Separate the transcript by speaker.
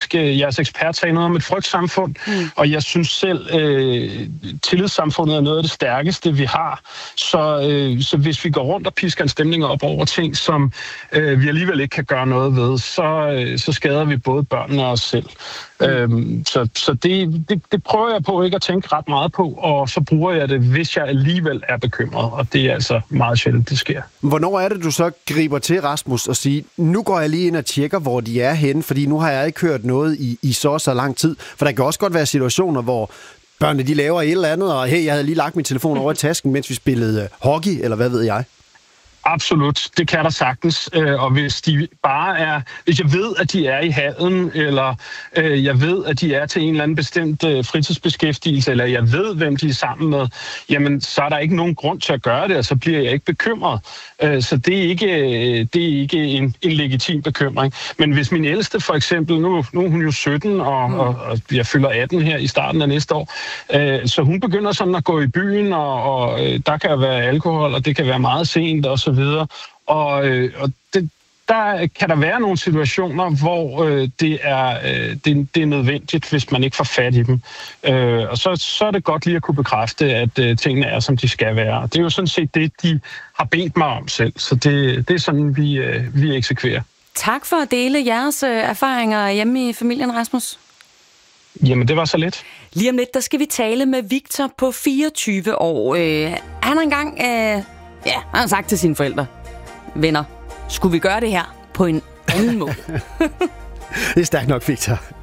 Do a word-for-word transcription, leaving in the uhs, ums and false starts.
Speaker 1: faktisk, øh, jeres ekspert sagde noget om et frygtsamfund, mm. og jeg synes selv, øh, tillidssamfundet er noget af det stærkeste, vi har. Så, øh, så hvis vi går rundt og pisker en stemning op over ting, som øh, vi alligevel ikke kan gøre noget ved, så, øh, så skader vi både børnene og os selv. Mm. Øhm, så så det, det, det prøver jeg på ikke at tænke ret meget på, og så bruger jeg det, hvis jeg alligevel er bekymret, og det er altså meget sjældent, det sker.
Speaker 2: Hvornår er det, du så griber til, Rasmus, og siger, nu går jeg lige ind og tjekker, hvor de er henne, fordi nu har jeg ikke hørt noget i, i så så lang tid. For der kan også godt være situationer, hvor børnene de laver et eller andet, og hey, jeg havde lige lagt min telefon over i tasken, mens vi spillede hockey, eller hvad ved jeg.
Speaker 1: Absolut, det kan der sagtens, og hvis de bare er, hvis jeg ved, at de er i hallen, eller øh, jeg ved, at de er til en eller anden bestemt øh, fritidsbeskæftigelse, eller jeg ved, hvem de er sammen med, jamen så er der ikke nogen grund til at gøre det, og så bliver jeg ikke bekymret. Øh, så det er ikke, det er ikke en, en legitim bekymring. Men hvis min ældste for eksempel, nu, nu er hun jo sytten, og, mm. og, og jeg fylder atten her i starten af næste år, øh, så hun begynder sådan at gå i byen, og, og øh, der kan være alkohol, og det kan være meget sent, og så videre. Og, øh, og det, der kan der være nogle situationer, hvor øh, det, er, øh, det, det er nødvendigt, hvis man ikke får fat i dem. Øh, og så, så er det godt lige at kunne bekræfte, at øh, tingene er, som de skal være. Det er jo sådan set det, de har bedt mig om selv. Så det, det er sådan, vi, øh, vi eksekverer. Tak for at dele jeres øh, erfaringer hjemme i familien, Rasmus. Jamen, det var så let. Lige om lidt, der skal vi tale med Victor på fireogtyve år. Øh, han har engang... Øh, Ja, han har sagt til sine forældre, venner, skulle vi gøre det her på en anden måde?
Speaker 2: Det er stærkt nok, Victor.